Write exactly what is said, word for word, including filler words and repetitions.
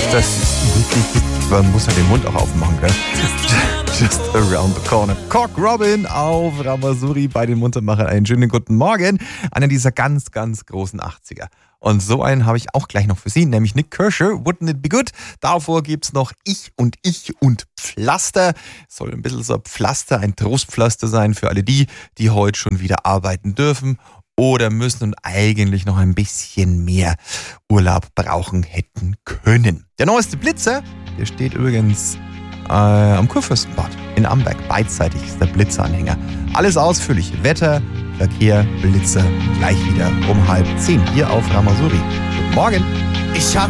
das, man muss ja den Mund auch aufmachen, gell? Just around the corner. Cock Robin auf Ramasuri bei den Muntermachern. Einen schönen guten Morgen. Einer dieser ganz, ganz großen achtziger. Und so einen habe ich auch gleich noch für Sie, nämlich Nik Kershaw, Wouldn't It Be Good? Davor gibt's noch Ich und Ich und Pflaster. Soll ein bisschen so ein Pflaster, ein Trostpflaster sein für alle die, die heute schon wieder arbeiten dürfen oder müssen und eigentlich noch ein bisschen mehr Urlaub brauchen hätten können. Der neueste Blitzer, der steht übrigens äh, am Kurfürstenbad in Amberg. Beidseitig ist der Blitzeranhänger. Alles ausführlich. Wetter, Verkehr, Blitzer, gleich wieder um halb zehn hier auf Ramasuri. Guten Morgen. Ich hab